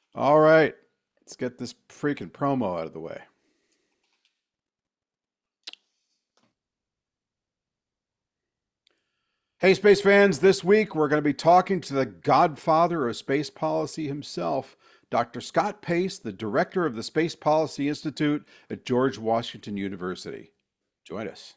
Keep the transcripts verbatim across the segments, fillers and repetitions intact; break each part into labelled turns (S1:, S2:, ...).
S1: All right, let's get this freaking promo out of the way. Hey, space fans, this week we're going to be talking to the godfather of space policy himself, Doctor Scott Pace, the director of the Space Policy Institute at George Washington University. Join us.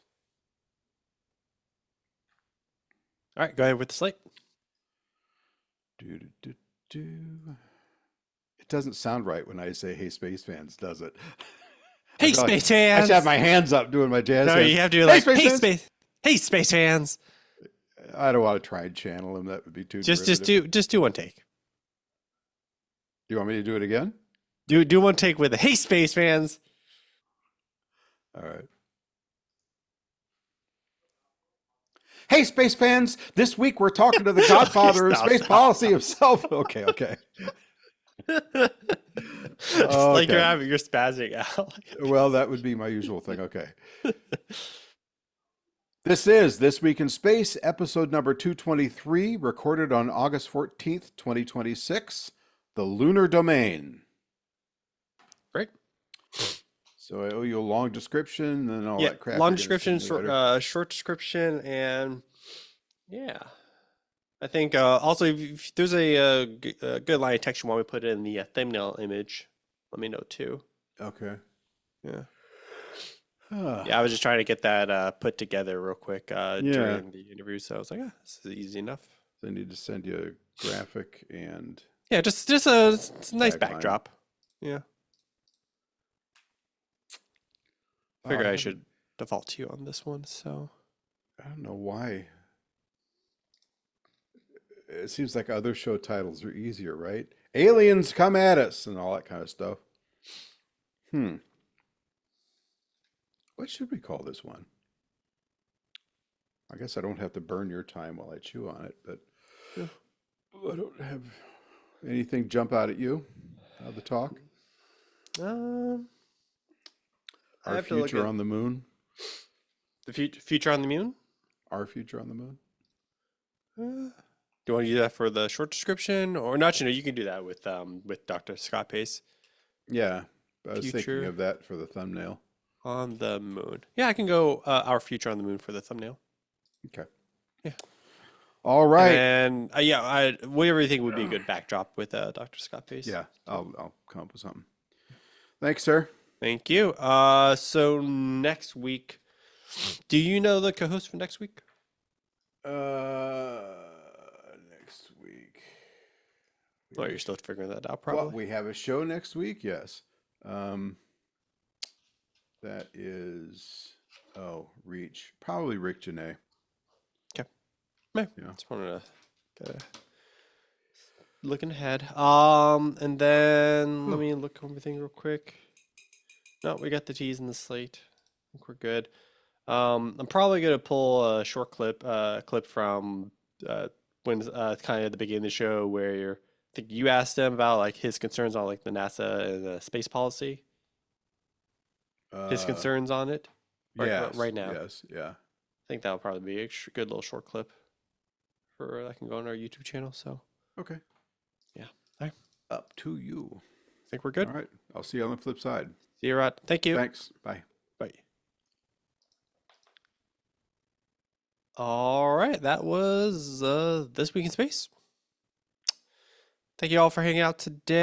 S2: All right, go ahead with the slate.
S1: Do, do, do, do. It doesn't sound right when I say, hey, space fans, does it?
S2: Hey,
S1: like,
S2: space
S1: I
S2: fans!
S1: should have my hands up doing my jazz
S2: No,
S1: hands.
S2: you have to do
S1: Hey,
S2: like,
S1: space
S2: hey,
S1: fans!
S2: space, hey, space fans!
S1: I don't want to try and channel him. That would be too
S2: Just, just
S1: derivative.
S2: do, just do one take.
S1: Do you want me to do it again?
S2: Do, do one take with the hey, space fans.
S1: All right. Hey, space fans! This week we're talking to the godfather
S2: Okay,
S1: of
S2: stop,
S1: space
S2: stop,
S1: policy
S2: stop.
S1: himself. Okay, okay.
S2: It's like you're
S1: Okay.
S2: having, you're spazzing out.
S1: Well, that would be my usual thing. Okay. This is This Week in Space, episode number two twenty-three, recorded on August fourteenth, twenty twenty-six, the lunar domain.
S2: Right?
S1: So I owe you a long description and all
S2: Yeah,
S1: that crap.
S2: long
S1: you're gonna send
S2: description,
S1: me
S2: short,
S1: later.
S2: uh, short description, and yeah. I think uh, also if, if there's a, uh, g- a good line of text you want me to put in the uh, thumbnail image, let me know too.
S1: Okay.
S2: Yeah.
S1: Ah,
S2: Yeah, I was just trying to get that uh, put together real quick uh,
S1: Yeah.
S2: during the interview, so I was like, ah, this is easy enough.
S1: I need to send you a graphic and
S2: Yeah, just just a, it's a nice
S1: Tagline.
S2: backdrop. Yeah, figure
S1: Oh,
S2: I
S1: have
S2: should default to you on this one. So
S1: I don't know why. It seems like other show titles are easier, right? Aliens come at us and all that kind of stuff. Hmm. What should we call this one? I guess I don't have to burn your time while I chew on it, but
S2: Yeah.
S1: I don't have anything jump out at you out of the talk.
S2: um, I
S1: Our
S2: have to look
S1: future
S2: at
S1: on the moon.
S2: the fut- future on the moon.
S1: Our future on the moon.
S2: Uh, do you want to do that for the short description, or not? You know, you can do that with um with Doctor Scott Pace
S1: Yeah, I was thinking
S2: Future.
S1: of that for the thumbnail.
S2: on the moon. Yeah, I can go uh, our future on the moon for the thumbnail.
S1: Okay.
S2: Yeah.
S1: All right.
S2: And uh, yeah, I whatever you think would be a good backdrop with uh, Doctor Scott Pace.
S1: Yeah, I'll I'll come up with something. Thanks, sir.
S2: Thank you. Uh, so next week, do you know the co-host for next week?
S1: Uh, next week.
S2: Oh, you're still figuring that out,
S1: Well,
S2: probably.
S1: we have a show next week. Yes. Um, that is oh, Reach. Probably Rick Janae.
S2: Okay. Yeah.
S1: Yeah.
S2: Just wanted to gotta looking ahead. Um, and then let me look over everything real quick. No, we got the T's in the slate. I think we're good. Um, I'm probably gonna pull a short clip, uh, clip from uh, when uh, kind of at the beginning of the show where you're, I think you asked him about like his concerns on like the NASA and the space policy, his
S1: Uh,
S2: concerns on it right, right-
S1: yes.
S2: right now.
S1: Yes. Yeah.
S2: I think that'll probably be a sh- good little short clip for that can go on our YouTube channel. So
S1: Okay.
S2: yeah, all right.
S1: Up to you.
S2: I think we're good.
S1: All right. I'll see you on the flip side.
S2: See you, Rod. Thank you.
S1: Thanks. Bye.
S2: Bye. All right, that was uh, This Week in Space. Thank you all for hanging out today.